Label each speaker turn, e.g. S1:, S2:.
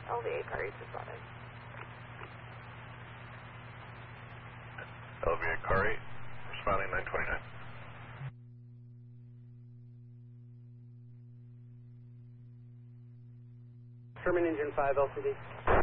S1: LVA car 8 responding.
S2: LVA car 8, responding 929.
S3: Sherman engine 5 LCD.